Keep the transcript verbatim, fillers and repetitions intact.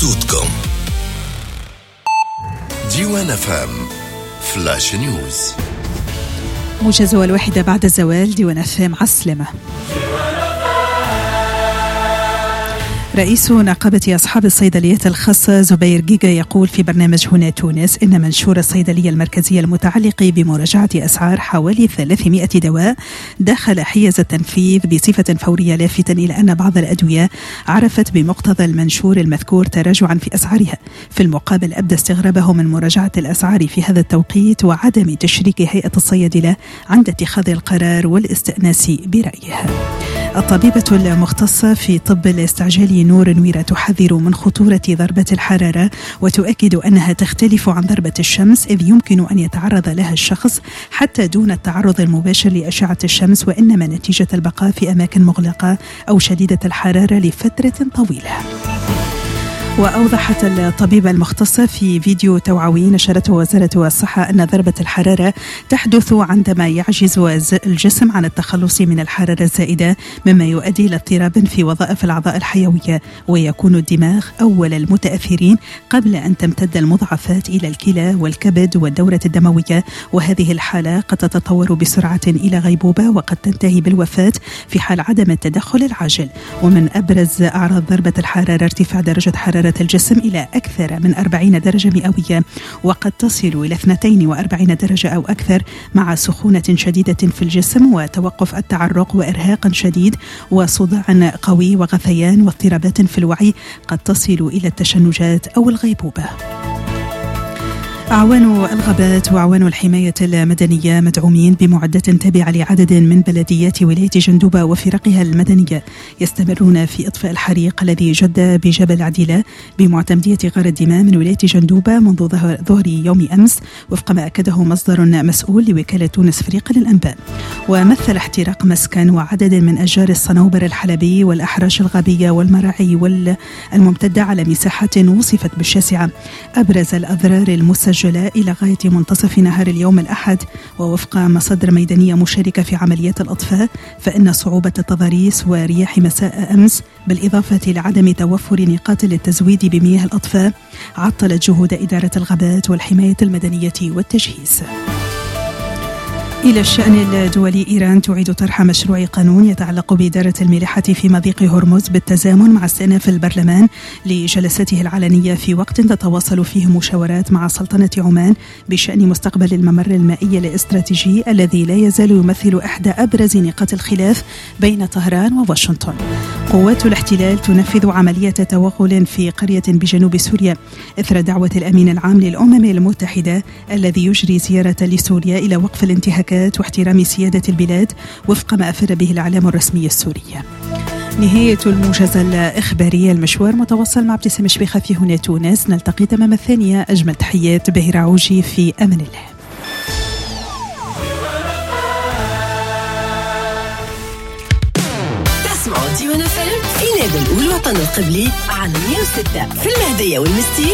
دوت كوم. ديوان فام فلاش نيوز. موجز الواحدة بعد الزوال. ديوان فام عسلمة. رئيس نقابة أصحاب الصيدليات الخاصة زبير جيجا يقول في برنامج هنا تونس إن منشور الصيدلية المركزية المتعلق بمراجعة أسعار حوالي ثلاثمائة دواء داخل حيز التنفيذ بصفة فورية، لافتا إلى أن بعض الأدوية عرفت بمقتضى المنشور المذكور تراجعا في أسعارها. في المقابل أبدى استغرابه من مراجعة الأسعار في هذا التوقيت وعدم تشريك هيئة الصيادلة عند اتخاذ القرار والاستئناس برأيها. الطبيبة المختصة في طب الاستعجالي نور نويرة تحذر من خطورة ضربة الحرارة وتؤكد أنها تختلف عن ضربة الشمس، إذ يمكن أن يتعرض لها الشخص حتى دون التعرض المباشر لأشعة الشمس، وإنما نتيجة البقاء في أماكن مغلقة أو شديدة الحرارة لفترة طويلة. وأوضحت الطبيبة المختصة في فيديو توعوي نشرته وزارة الصحة أن ضربة الحرارة تحدث عندما يعجز الجسم عن التخلص من الحرارة الزائدة، مما يؤدي إلى اضطراب في وظائف الأعضاء الحيوية، ويكون الدماغ أول المتأثرين قبل أن تمتد المضاعفات إلى الكلى والكبد والدورة الدموية، وهذه الحالة قد تتطور بسرعة إلى غيبوبة وقد تنتهي بالوفاة في حال عدم التدخل العاجل. ومن أبرز أعراض ضربة الحرارة ارتفاع درجة حرارة الجسم إلى أكثر من أربعين درجة مئوية، وقد تصل إلى اثنتين وأربعين درجة أو أكثر، مع سخونة شديدة في الجسم وتوقف التعرق وإرهاق شديد وصداع قوي وغثيان واضطرابات في الوعي قد تصل إلى التشنجات أو الغيبوبة. أعوان الغابات وأعوان الحماية المدنية مدعومين بمعدات تابعة لعدد من بلديات ولاية جندوبة وفرقها المدنية يستمرون في إطفاء الحريق الذي جد بجبل عديلة بمعتمدية غار الدماء من ولاية جندوبة منذ ظهر يوم أمس، وفق ما أكده مصدر مسؤول لوكالة تونس فريق للأنباء. ومثل احتراق مسكن وعدد من أشجار الصنوبر الحلبي والأحراش الغابية والمراعي والممتدة على مساحات وصفت بالشاسعة أبرز الأضرار المسجلة إلى غاية منتصف نهار اليوم الأحد. ووفق مصادر ميدانية مشاركة في عمليات الإطفاء، فإن صعوبة التضاريس ورياح مساء أمس بالإضافة لعدم توفر نقاط للتزويد بمياه الإطفاء عطلت جهود إدارة الغابات والحماية المدنية والتجهيز. إلى الشأن الدولي، إيران تعيد طرح مشروع قانون يتعلق بإدارة الملاحة في مضيق هرمز بالتزامن مع استئناف البرلمان لجلساته العلنية في وقت تتواصل فيه مشاورات مع سلطنة عمان بشأن مستقبل الممر المائي الاستراتيجي الذي لا يزال يمثل إحدى أبرز نقاط الخلاف بين طهران وواشنطن. قوات الاحتلال تنفذ عملية توغل في قرية بجنوب سوريا إثر دعوة الأمين العام للأمم المتحدة الذي يجري زيارة لسوريا إلى وقف الانتهاكات واحترام سيادة البلاد، وفق ما أفاد به الإعلام الرسمي السوري. نهاية الموجز الإخباري. المشوار متواصل مع ابتسام شبيخة في هنا تونس. نلتقي تمام الثانية. أجمل تحيات بهير عوجي، في أمان الله. تسمعوا ديوان فام في نادي الأول وطن القبلي على مية وستة في المهدية والمستير.